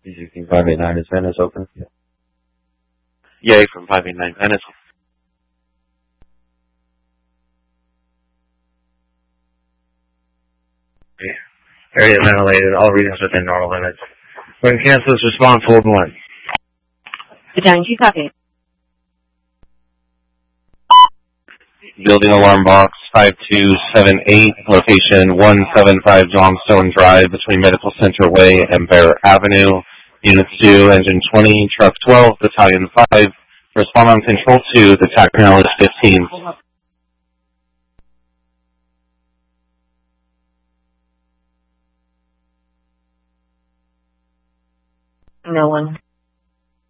589 is Venice open? Yay from 589 Venice. Area ventilated, all readings within normal limits. When cancels, response, hold 1. Yankee copy. Building alarm box 5278, location 175 Johnstone Drive between Medical Center Way and Bear Avenue. Units 2, engine 20, truck 12, battalion 5. Respond on control 2, the TAC panel is 15. No one.